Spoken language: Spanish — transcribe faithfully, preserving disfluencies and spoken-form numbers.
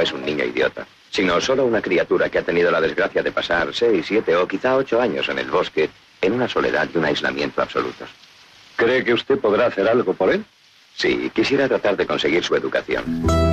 es un niño idiota, sino solo una criatura que ha tenido la desgracia de pasar seis, siete o quizá ocho años en el bosque, en una soledad y un aislamiento absolutos. ¿Cree que usted podrá hacer algo por él? Sí, quisiera tratar de conseguir su educación.